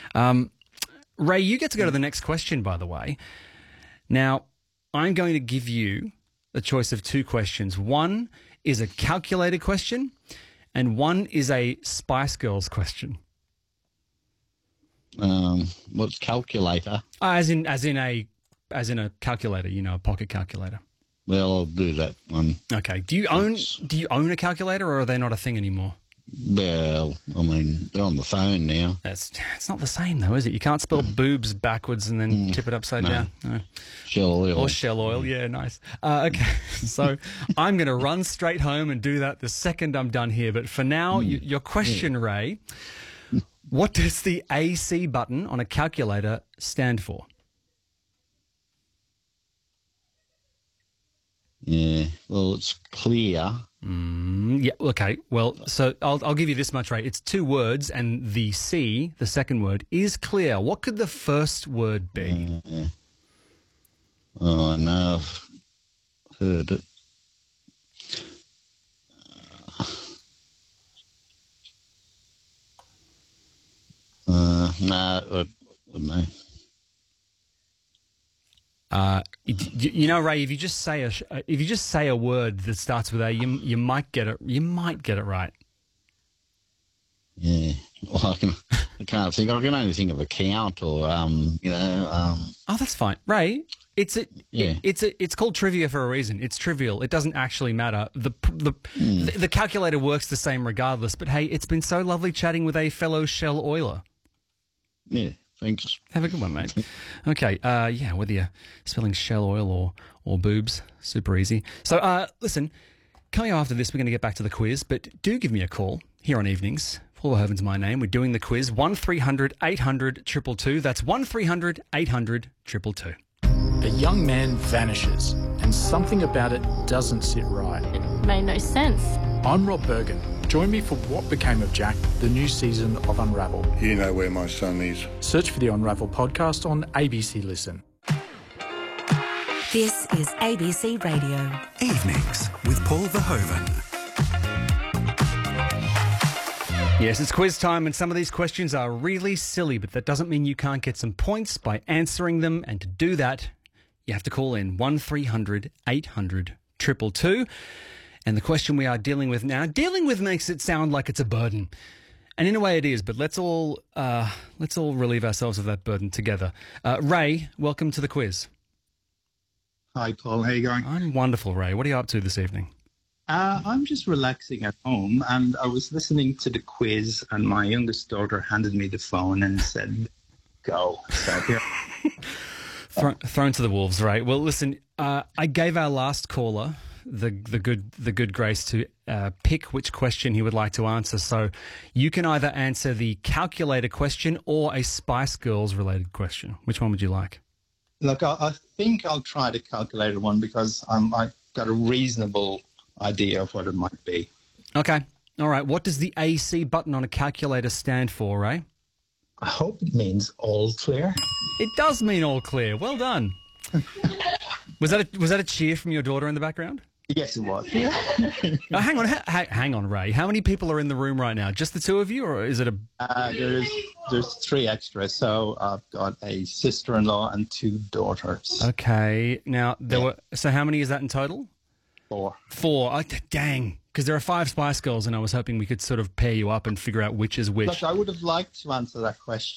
Ray, you get to go to the next question, by the way. Now, I'm going to give you a choice of two questions. One is a calculator question, and one is a Spice Girls question. What's calculator? As in a calculator, a pocket calculator. Well, I'll do that one. Okay. Do you own a calculator, or are they not a thing anymore? Well, I mean, they're on the phone now. It's not the same though, is it? You can't spell boobs backwards and then tip it upside down. No. Shell oil. Or shell oil, yeah, nice. Okay, so I'm going to run straight home and do that the second I'm done here. But for now, your question, Ray, what does the AC button on a calculator stand for? Yeah, well, it's clear. Yeah, okay. Well, so I'll give you this much, Ray. It's two words, and the C, the second word, is clear. What could the first word be? Oh, no, I've heard it. No, I don't know. Ray, if you just say a word that starts with A, you might get it. You might get it right. Yeah, well, I can't think. I can only think of account or Oh, that's fine, Ray. It's called trivia for a reason. It's trivial. It doesn't actually matter. The calculator works the same regardless. But hey, it's been so lovely chatting with a fellow shell oiler. Yeah. Thanks. Have a good one, mate. Okay, whether you're spelling shell oil or boobs, super easy. So, listen, coming after this, we're going to get back to the quiz, but do give me a call here on evenings. Paul Verhoeven's my name. We're doing the quiz, 1300 800 222. That's 1300 800 222. A young man vanishes, and something about it doesn't sit right. It made no sense. I'm Rob Bergen. Join me for What Became of Jack, the new season of Unravel. You know where my son is. Search for the Unravel podcast on ABC Listen. This is ABC Radio. Evenings with Paul Verhoeven. Yes, it's quiz time, and some of these questions are really silly, but that doesn't mean you can't get some points by answering them. And to do that, you have to call in 1300 800 222. And the question we are dealing with now, makes it sound like it's a burden. And in a way it is, but let's all relieve ourselves of that burden together. Ray, welcome to the quiz. Hi, Paul. How are you going? I'm wonderful, Ray. What are you up to this evening? I'm just relaxing at home, and I was listening to the quiz, and my youngest daughter handed me the phone and said, go. So here. Thrown to the wolves, Ray. Well, listen, I gave our last caller the good grace to pick which question he would like to answer. So you can either answer the calculator question or a Spice Girls related question. Which one would you like? Look, I think I'll try the calculator one because I've got a reasonable idea of what it might be. Okay. All right. What does the AC button on a calculator stand for, Ray? I hope it means all clear. It does mean all clear. Well done. Was that a cheer from your daughter in the background? Yes, it was. Yeah. Hang on, Ray. How many people are in the room right now? Just the two of you, or is it a? There's three extras. So I've got a sister-in-law and two daughters. Okay. Now So how many is that in total? Four. Oh, dang. Because there are 5 Spice Girls, and I was hoping we could sort of pair you up and figure out which is which. Look, I would have liked to answer that question.